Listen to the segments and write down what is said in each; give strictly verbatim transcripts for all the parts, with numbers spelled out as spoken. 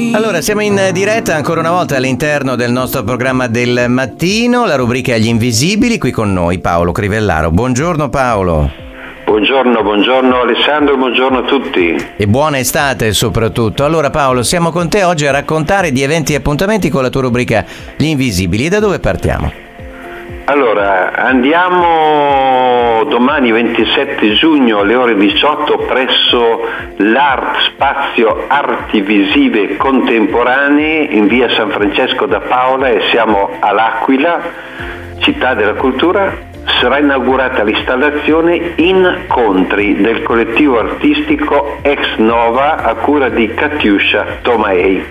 Allora, siamo in diretta ancora una volta all'interno del nostro programma del mattino, la rubrica Gli Invisibili, qui con noi Paolo Crivellaro. Buongiorno Paolo. Buongiorno, buongiorno Alessandro, buongiorno a tutti. E buona estate soprattutto. Allora Paolo, siamo con te oggi a raccontare di eventi e appuntamenti con la tua rubrica Gli Invisibili. E da dove partiamo? Allora, andiamo domani ventisette giugno alle ore diciotto presso l'Art Spazio Arti Visive Contemporanee in via San Francesco da Paola e siamo all'Aquila, città della cultura. Sarà inaugurata l'installazione Incontri del collettivo artistico Ex Nova a cura di Katiuscia Tomaei.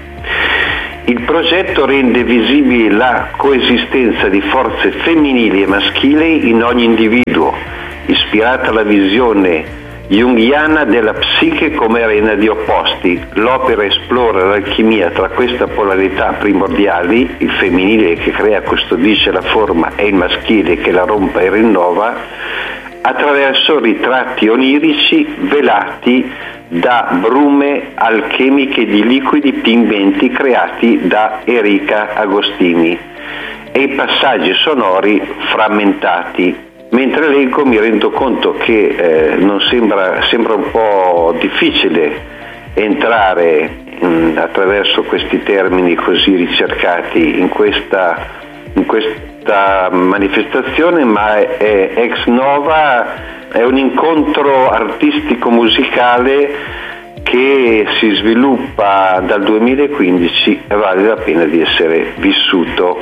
Il progetto rende visibile la coesistenza di forze femminili e maschili in ogni individuo, ispirata alla visione junghiana della psiche come arena di opposti. L'opera esplora l'alchimia tra questa polarità primordiali, il femminile che crea, custodisce la forma e il maschile che la rompe e rinnova, attraverso ritratti onirici velati da brume alchemiche di liquidi pigmenti creati da Erika Agostini e i passaggi sonori frammentati. Mentre leggo mi rendo conto che eh, non sembra, sembra un po' difficile entrare mh, attraverso questi termini così ricercati in questa, in questa manifestazione, ma è, è Ex Nova è un incontro artistico-musicale che si sviluppa dal duemilaquindici e vale la pena di essere vissuto.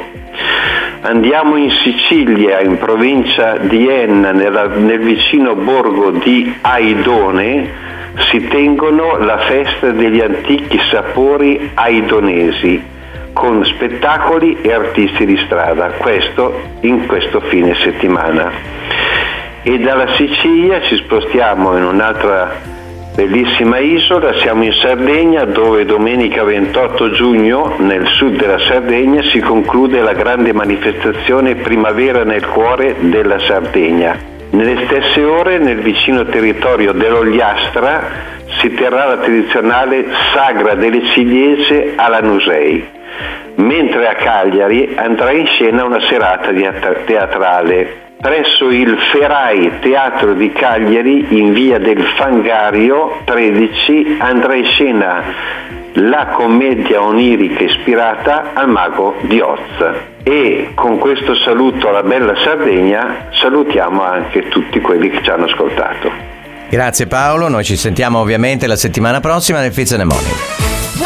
Andiamo in Sicilia, in provincia di Enna, nella, nel vicino borgo di Aidone, si tengono la festa degli antichi sapori aidonesi, con spettacoli e artisti di strada, questo in questo fine settimana. E dalla Sicilia ci spostiamo in un'altra bellissima isola, siamo in Sardegna, dove domenica ventotto giugno nel sud della Sardegna si conclude la grande manifestazione Primavera nel cuore della Sardegna. Nelle stesse ore nel vicino territorio dell'Ogliastra si terrà la tradizionale Sagra delle Ciliegie alla Nusei, mentre a Cagliari andrà in scena una serata teatrale. Presso il Ferai Teatro di Cagliari, in via del Fangario tredici, andrà in scena la commedia onirica ispirata al Mago di Oz. E con questo saluto alla bella Sardegna salutiamo anche tutti quelli che ci hanno ascoltato. Grazie Paolo, noi ci sentiamo ovviamente la settimana prossima nel Fizz and the Morning.